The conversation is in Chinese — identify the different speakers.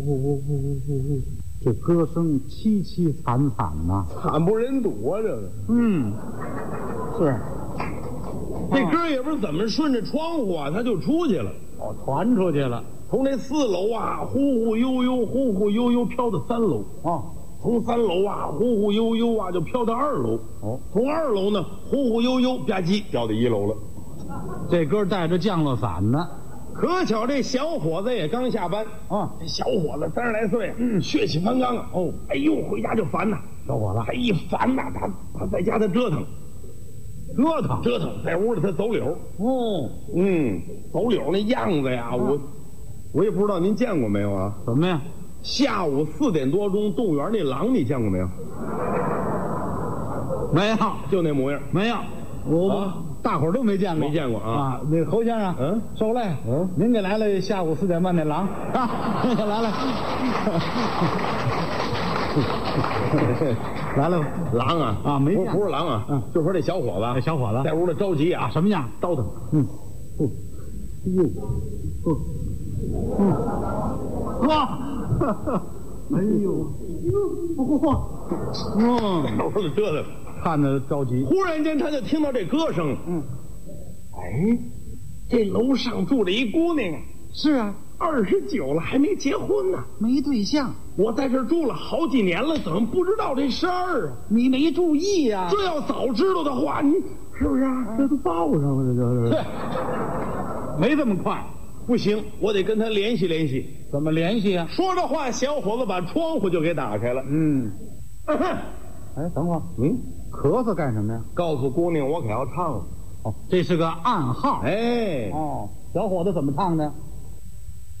Speaker 1: 这歌声凄凄惨惨呐，
Speaker 2: 惨不忍睹啊！这个，
Speaker 1: 是。
Speaker 2: 这歌也不是怎么顺着窗户啊，它就出去了。
Speaker 1: 哦，传出去了。
Speaker 2: 从这4楼啊，忽忽悠悠飘到3楼。
Speaker 1: 哦，
Speaker 2: 从3楼啊，忽忽悠悠啊，就飘到2楼。
Speaker 1: 哦，
Speaker 2: 从2楼呢，忽忽悠悠吧唧掉到1楼了。
Speaker 1: 这歌带着降落伞呢。
Speaker 2: 可巧这小伙子也刚下班
Speaker 1: 啊，
Speaker 2: 这小伙子30来岁，血气方刚啊。哦，哎呦，回家就烦呐，
Speaker 1: 小伙子，
Speaker 2: 他一烦呐，他在家他折腾，在屋里他走柳。
Speaker 1: 哦，
Speaker 2: 走柳那样子呀，我也不知道您见过没有啊？
Speaker 1: 什么呀？
Speaker 2: 下午4点多钟，动物园那狼你见过没有？
Speaker 1: 没有，
Speaker 2: 就那模样。
Speaker 1: 没有，我大伙儿都没见过。
Speaker 2: 没见过啊？
Speaker 1: 那个侯先生，受累，您给来了下午4点半那狼啊，来了，来了，
Speaker 2: 狼啊
Speaker 1: 没见，
Speaker 2: 不是狼啊，就说这小伙子，在屋里着急啊，
Speaker 1: 什么样？
Speaker 2: 叨腾，
Speaker 1: 哇，哎呦，
Speaker 2: 在屋里折腾，
Speaker 1: 看着着急。
Speaker 2: 忽然间他就听到这歌声，哎，这楼上住着一姑娘啊，
Speaker 1: 是啊
Speaker 2: ，29了还没结婚呢，
Speaker 1: 没对象，
Speaker 2: 我在这儿住了好几年了，怎么不知道这事儿啊？
Speaker 1: 你没注意呀？
Speaker 2: 这要早知道的话，你是不是啊？这都报上了，这就是。
Speaker 1: 没这么快，
Speaker 2: 不行，我得跟他联系联系。
Speaker 1: 怎么联系呀？
Speaker 2: 说着话，小伙子把窗户就给打开了。
Speaker 1: 哎，等会儿，咳嗽干什么呀？
Speaker 2: 告诉姑娘，我可要唱了。
Speaker 1: 哦，这是个暗号。
Speaker 2: 哎，
Speaker 1: 哦，小伙子怎么唱的？